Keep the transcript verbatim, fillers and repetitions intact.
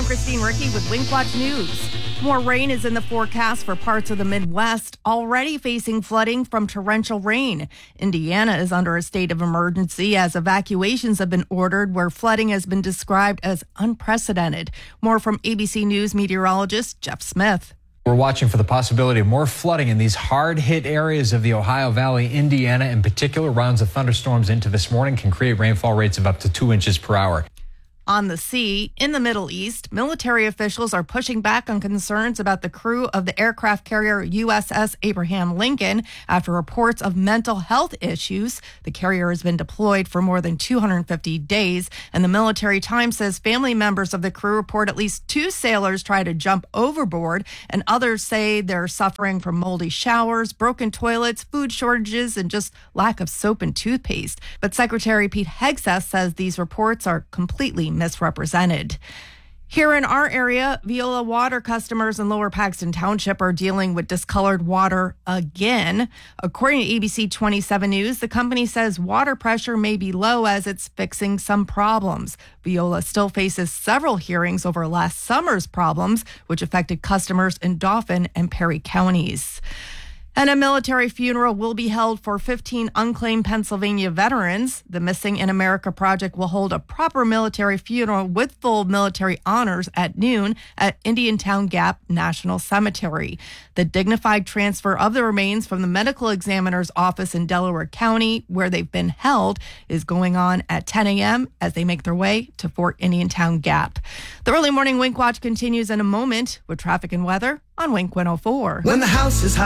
Christine Ricky with WinkWatch News. More rain is in the forecast for parts of the Midwest, already facing flooding from torrential rain. Indiana is under a state of emergency as evacuations have been ordered where flooding has been described as unprecedented. More from A B C News meteorologist Jeff Smith. We're watching for the possibility of more flooding in these hard-hit areas of the Ohio Valley. Indiana, in particular, rounds of thunderstorms into this morning can create rainfall rates of up to two inches per hour. On the sea, in the Middle East, military officials are pushing back on concerns about the crew of the aircraft carrier U S S Abraham Lincoln after reports of mental health issues. The carrier has been deployed for more than two hundred fifty days, and the Military Times says family members of the crew report at least two sailors try to jump overboard, and others say they're suffering from moldy showers, broken toilets, food shortages, and just lack of soap and toothpaste. But Secretary Pete Hegseth says these reports are completely misrepresented. Here in our area, Veolia water customers in Lower Paxton Township are dealing with discolored water again. According to A B C twenty-seven News, the company says water pressure may be low as it's fixing some problems. Veolia still faces several hearings over last summer's problems, which affected customers in Dauphin and Perry counties. And a military funeral will be held for fifteen unclaimed Pennsylvania veterans. The Missing in America Project will hold a proper military funeral with full military honors at noon at Indiantown Gap National Cemetery. The dignified transfer of the remains from the medical examiner's office in Delaware County, where they've been held, is going on at ten a.m. as they make their way to Fort Indiantown Gap. The early morning Wink Watch continues in a moment with traffic and weather on Wink one oh four. When the house is high.